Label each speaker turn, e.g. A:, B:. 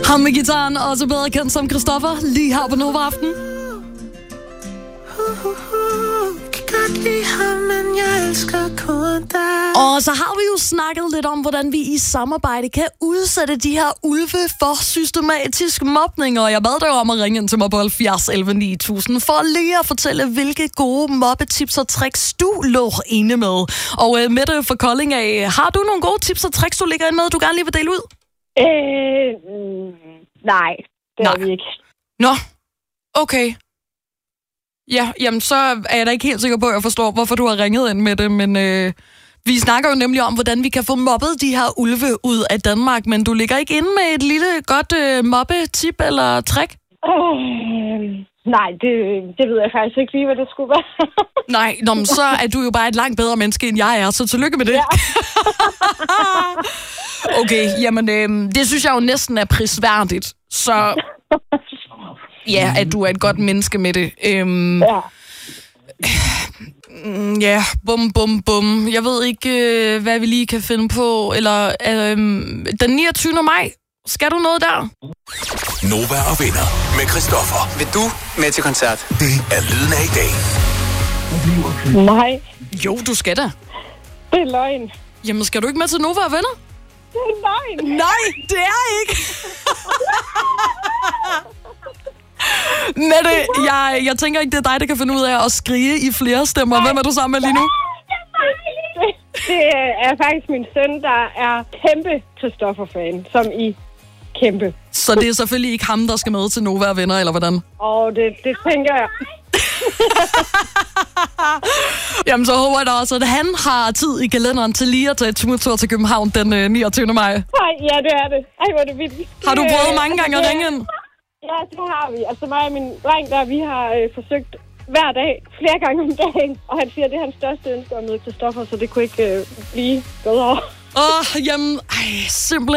A: Ham med gitaren, også bedre kendt som Christoffer, lige her på Nova Aften. Og så har vi jo snakket lidt om, hvordan vi i samarbejde kan udsætte de her ulve for systematisk mobning. Og jeg bad dig om at ringe ind til mig på 70 11 9000 for lige at fortælle, hvilke gode mobbetips og tricks du lå inde med. Og Mette fra Kolding af, har du nogle gode tips og tricks, du ligger inde med, du gerne lige vil dele ud?
B: Nej, det har vi ikke.
A: Nå, okay. Ja, jamen så er jeg da ikke helt sikker på, at jeg forstår, hvorfor du har ringet ind med det, men vi snakker jo nemlig om, hvordan vi kan få mobbet de her ulve ud af Danmark, men du ligger ikke inde med et lille godt mobbetip eller trick?
B: Nej, det ved jeg faktisk ikke lige, hvad det skulle være.
A: Nej, men så er du jo bare et langt bedre menneske, end jeg er, så tillykke med det. Ja. Okay, jamen det synes jeg jo næsten er prisværdigt, så ja, at du er et godt menneske med det. Ja, bum. Jeg ved ikke, hvad vi lige kan finde på. Eller den 29. maj, skal du noget der?
C: Nova og venner med Christoffer.
D: Vil du med til koncert?
C: Det er lyden af i dag.
B: Nej.
A: Jo, du skal da.
B: Det er løgn.
A: Jamen, skal du ikke med til Nova og venner?
B: Det er løgn.
A: Nej, det er ikke. Mette, jeg tænker ikke, det er dig, der kan finde ud af at skrige i flere stemmer. Nej. Hvem er du sammen med lige nu?
B: Det er faktisk min søn, der er kæmpe Christoffer-fan, som i kæmpe.
A: Så det er selvfølgelig ikke ham, der skal med til Nova og venner, eller hvordan?
B: Det tænker jeg.
A: Jamen, så håber jeg da også, at han har tid i kalenderen til lige at tage et tur til København den 29. maj.
B: Nej, ja, det er det. Ej, hvor er det vildt.
A: Har du prøvet mange gange at ringe ind?
B: Ja, det har vi. Altså mig og min dreng der, vi har forsøgt hver dag, flere gange om dagen. Og han siger, at det er hans største ønske at møde Christoffer, så det kunne ikke blive bedre.
A: Jamen, simpelthen.